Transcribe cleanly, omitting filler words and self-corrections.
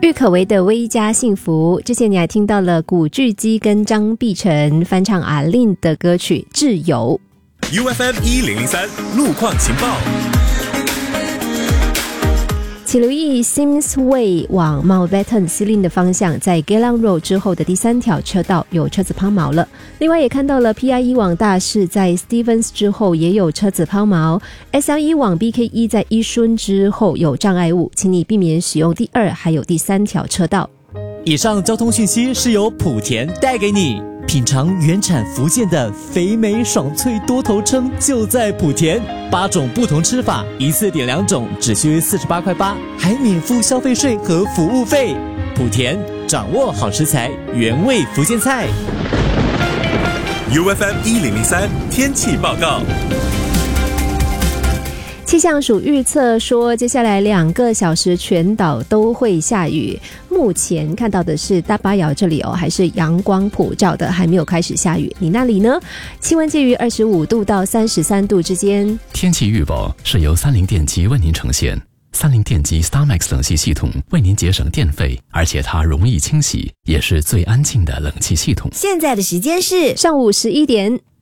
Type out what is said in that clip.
郁可唯的《微加幸福》，之前你还听到了古巨基跟张碧晨翻唱阿令的歌曲《挚友》。 UFM 1003路况情报。 请留意 Sims Way 往 Mountbatten 西林的方向，在 Geylang Road 之后的第3条车道有车子抛锚了。另外也看到了 PI1 往大市在 Stevens 之后也有车子抛锚， SL1 往 BK1 在伊顺之后有障碍物，请你避免使用第2还有第3条车道。 以上交通讯息是由莆田带给你。品尝原产福建的肥美爽脆多头称就在莆田，8种不同吃法，一次点2种只需48块8，还免付消费税和服务费。莆田掌握好食材，原味福建菜。 UFM 1003天气报告。 气象署预测说，接下来2个小时全岛都会下雨。目前看到的是大巴窑这里还是阳光普照的，还没有开始下雨。你那里呢？气温介于25度到33度之间。 天气预报是由30电机为您呈现。30电机 StarMax 冷气系统为您节省电费，而且它容易清洗，也是最安静的冷气系统。 现在的时间是上午11点。